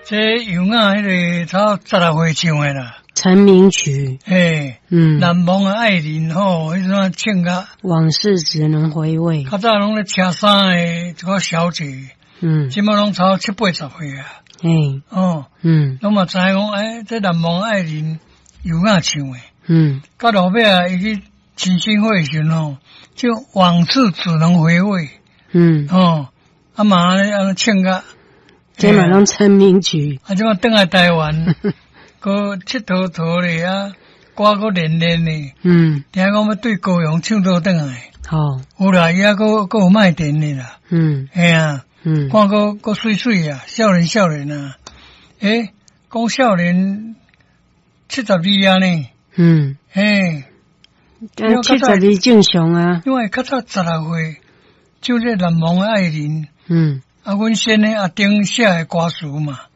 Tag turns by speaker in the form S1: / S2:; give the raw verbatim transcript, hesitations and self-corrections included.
S1: 这有啊，迄个差十六岁唱的啦。
S2: 成名曲。
S1: 嘿，嗯，难忘的爱人吼，迄种唱甲
S2: 往事只能回味。
S1: 较早拢咧车衫的一个小姐，嗯，即马拢超七八十岁啊。
S2: 嘿，
S1: 哦，嗯，拢嘛知影讲，哎，这难忘的爱人有啊唱的。嗯，到后尾啊，伊去真心会时吼，就往事只能回味。嗯，哦，啊嘛咧啊唱甲。
S2: 这嘛拢成名曲，
S1: 啊，即马转来台湾，个佚佗佗咧啊，歌个练练咧，嗯，听讲要对高雄唱倒转来，好，有啦，伊啊个个有卖电咧啦，嗯，系啊，嗯，看个个水水啊，少年少年啊，诶，讲少年七十二啊呢，嗯，嘿，
S2: 但七十二正常啊，
S1: 因为较早十六岁，就这难忘的爱人，嗯。啊，阮先呢阿丁写的歌词嘛，